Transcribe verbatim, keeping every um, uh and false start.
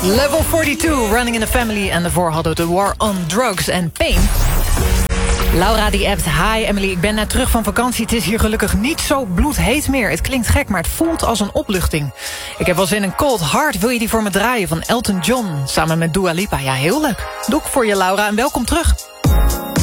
Level forty-two, Running in the Family. En daarvoor hadden we de War on Drugs and Pain. Laura die appt: hi Emily, ik ben net terug van vakantie. Het is hier gelukkig niet zo bloedheet meer. Het klinkt gek, maar het voelt als een opluchting. Ik heb wel zin in Cold Heart. Wil je die voor me draaien van Elton John samen met Dua Lipa? Ja, heel leuk. Doe ik voor je, Laura, en welkom terug.